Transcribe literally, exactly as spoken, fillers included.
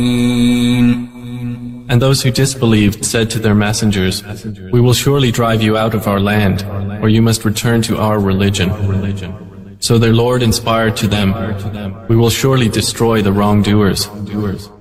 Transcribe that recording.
And those who disbelieved said to their messengers, "We will surely drive you out of our land, or you must return to our religion." So their Lord inspired to them, "We will surely destroy the wrongdoers."